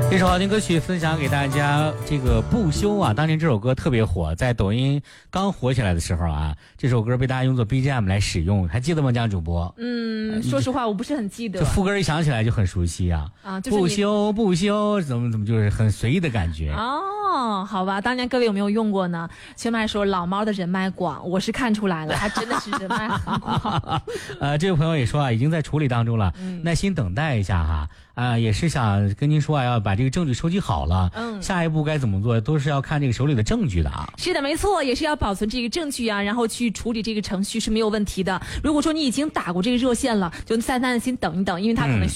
这首好听歌曲分享给大家，这个不休啊，当年这首歌特别火，在抖音刚火起来的时候啊，这首歌被大家用作 BGM 来使用，还记得吗，江主播？ 说实话我不是很记得。 这副歌一响起来就很熟悉啊， 就是不休不休，怎么就是很随意的感觉。 哦，好吧，当年各位有没有用过呢？前面还说老猫的人脉广，我是看出来了，他真的是人脉很广。 这位朋友也说啊，已经在处理当中了，耐心等待一下哈。也是想跟您说啊，要把这个证据收集好了，下一步该怎么做都是要看这个手里的证据的啊。 是的，没错，也是要保存这个证据啊，然后去处理这个程序是没有问题的。如果说你已经打过这个热线了，就再耐心等一等，因为他可能